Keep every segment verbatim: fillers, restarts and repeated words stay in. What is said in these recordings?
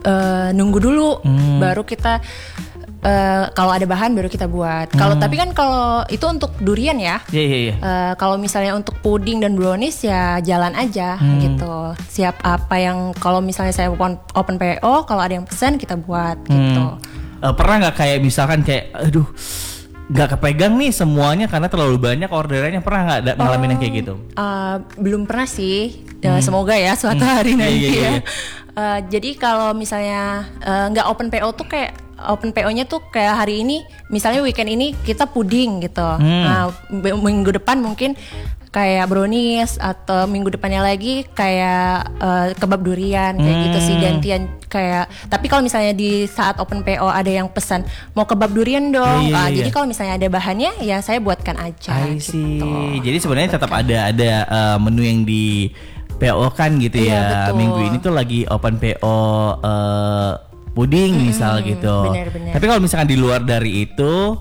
uh, nunggu dulu, hmm. baru kita Uh, kalau ada bahan baru kita buat. Kalau hmm. tapi kan kalau itu untuk durian ya. Iya yeah, iya yeah, yeah. uh, Kalau misalnya untuk puding dan brownies ya jalan aja hmm. gitu. Siap apa yang kalau misalnya saya open, open P O, kalau ada yang pesan kita buat hmm. gitu. Uh, pernah nggak kayak misalkan kayak aduh nggak kepegang nih semuanya karena terlalu banyak orderannya, pernah nggak da- ngalamin oh, yang kayak gitu? Uh, belum pernah sih. Hmm. Semoga ya suatu hari hmm. nanti yeah, yeah, yeah. ya. Uh, jadi kalau misalnya nggak uh, open P O tuh kayak open P O-nya tuh kayak hari ini, misalnya weekend ini kita puding gitu. Hmm. Nah, minggu depan mungkin kayak brownies atau minggu depannya lagi kayak uh, kebab durian kayak hmm. gitu sih gantian kayak. Tapi kalau misalnya di saat open P O ada yang pesan mau kebab durian dong, yeah, yeah, nah, yeah. jadi kalau misalnya ada bahannya ya saya buatkan aja. I gitu. see. Jadi sebenarnya tetap ada ada uh, menu yang di P O kan gitu ya. Iya, minggu ini tuh lagi open P O uh, puding hmm, misal gitu. Bener, bener. Tapi kalau misalkan di luar dari itu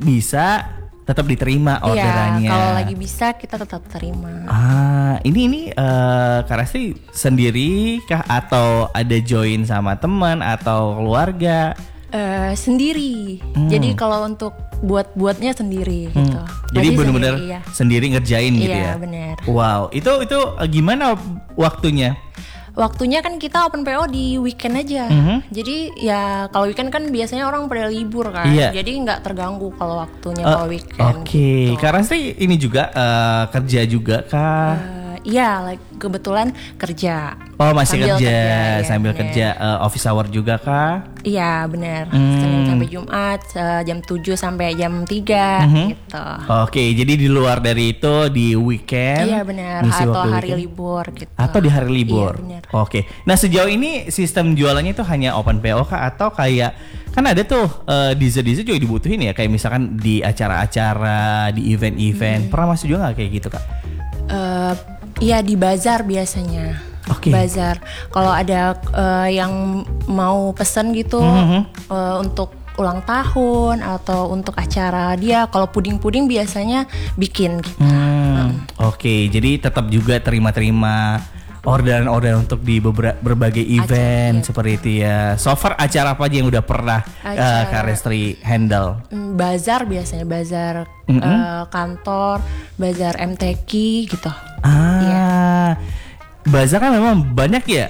bisa tetap diterima orderannya. Iya, kalau lagi bisa kita tetap terima. Ah, ini ini uh, Kak Resti sendiri kah atau ada join sama teman atau keluarga? Uh, sendiri. Hmm. Jadi kalau untuk buat-buatnya sendiri hmm. gitu. Jadi benar-benar sendiri, iya. sendiri ngerjain iya, gitu ya. Iya, benar. Wow, itu itu gimana waktunya? Waktunya kan kita open P O di weekend aja. Mm-hmm. Jadi ya kalau weekend kan biasanya orang pada libur kan. Iya. Jadi nggak terganggu kalau waktunya uh, kalau weekend. Oke. Okay. Gitu. Karena sih ini juga uh, kerja juga kah? Uh, iya, like, kebetulan kerja. Oh masih sambil kerja, kerja sambil ya, kerja uh, office hour juga kah? Iya benar. Hmm. Senin sampai Jumat uh, jam tujuh sampai jam tiga mm-hmm. gitu. Oke, okay, jadi di luar dari itu di weekend. Iya benar. Atau hari weekend. Libur gitu. Atau di hari libur. Iya, Oke. Okay. Nah sejauh ini sistem jualannya itu hanya open P O kah atau kayak kan ada tuh uh, dessert-dessert juga dibutuhin ya, kayak misalkan di acara-acara, di event-event. Hmm. Pernah masuk juga nggak kayak gitu Kak? Uh, iya di bazar biasanya. Okay. Bazar. Kalau ada uh, yang mau pesen gitu mm-hmm. uh, untuk ulang tahun atau untuk acara dia, kalau puding-puding biasanya bikin gitu. Hmm, hmm. Oke, okay. Jadi tetap juga terima-terima orderan-orderan untuk di beberapa berbagai event acara, seperti itu ya. So far acara apa aja yang udah pernah uh, Kak Resti handle? Bazar biasanya, bazar mm-hmm. uh, kantor, bazar M T Q gitu. Ah. Yeah. Bazar kan memang banyak ya,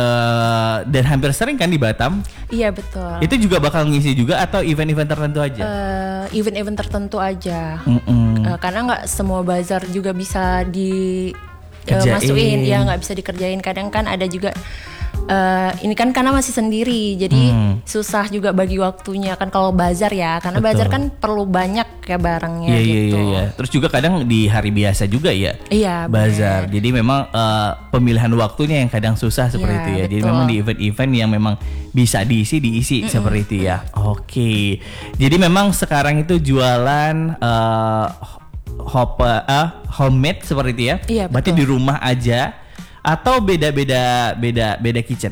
uh, dan hampir sering kan di Batam. Iya betul. Itu juga bakal ngisi juga atau event-event tertentu aja? Uh, event-event tertentu aja, uh, karena nggak semua bazar juga bisa di uh, masukin, ya nggak bisa dikerjain. Kadang kan ada juga. Uh, ini kan karena masih sendiri, jadi hmm. susah juga bagi waktunya kan kalau bazar ya, karena Betul. Bazar kan perlu banyak kayak barangnya yeah, gitu. Iya yeah, iya yeah. Terus juga kadang di hari biasa juga ya. Iya. Bazar. Bener. Jadi memang uh, pemilihan waktunya yang kadang susah seperti yeah, itu ya. Betul. Jadi memang di event-event yang memang bisa diisi diisi Mm-mm. seperti itu ya. Oke. Okay. Jadi memang sekarang itu jualan uh, hop uh, homemade seperti itu ya. Iya. Berarti betul. di rumah aja. Atau beda-beda beda beda kitchen?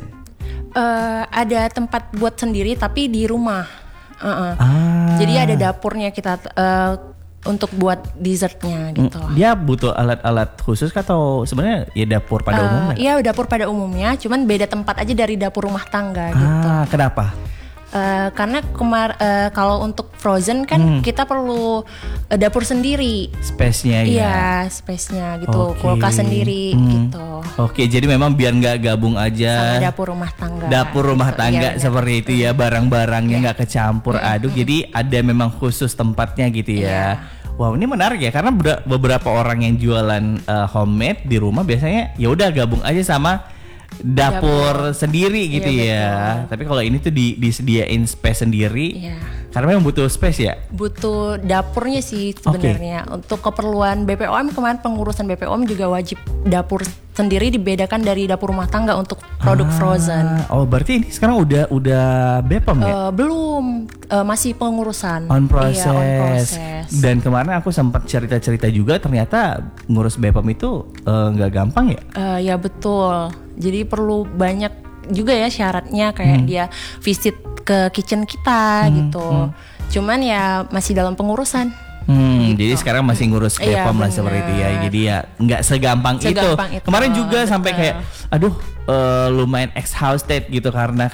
Uh, ada tempat buat sendiri tapi di rumah. Uh-uh. Ah. Jadi ada dapurnya kita uh, untuk buat dessertnya gitu. Dia butuh alat-alat khusus atau sebenarnya ya dapur pada uh, umumnya? Iya dapur pada umumnya, cuman beda tempat aja dari dapur rumah tangga gitu. Ah, kenapa? Uh, karena kemar uh, kalau untuk frozen kan hmm. kita perlu uh, dapur sendiri, space-nya ya. Iya, space-nya gitu, okay. kulkas sendiri hmm. gitu. Oke, okay, jadi memang biar nggak gabung aja. Sama dapur rumah tangga. Dapur rumah gitu. tangga ya, seperti itu ya, barang-barangnya nggak ya. kecampur hmm. aduk. Hmm. Jadi ada memang khusus tempatnya gitu ya. ya. Wow, ini menarik ya karena beberapa orang yang jualan uh, homemade di rumah biasanya ya udah gabung aja sama dapur, dapur sendiri gitu iya, ya. Betul. Tapi kalau ini tuh di, disediain space sendiri. Iya. Karena memang butuh space ya. Butuh dapurnya sih sebenarnya. Okay. Untuk keperluan B P O M kemarin pengurusan B P O M juga wajib dapur sendiri dibedakan dari dapur rumah tangga untuk produk ah, frozen. Oh, berarti ini sekarang udah udah B P O M ya? Uh, belum, uh, masih pengurusan. On process. Iya, on process. Dan kemarin aku sempat cerita-cerita juga ternyata ngurus B P O M itu nggak uh, gampang ya? Uh, ya betul. Jadi perlu banyak juga ya syaratnya kayak hmm. dia visit ke kitchen kita hmm. gitu. Hmm. Cuman ya masih dalam pengurusan. Hmm, gitu. Jadi sekarang masih ngurus B P O M lah seperti itu ya. Jadi ya nggak segampang, segampang itu. itu. Kemarin juga betul. Sampai kayak, aduh, uh, lumayan exhausted gitu karena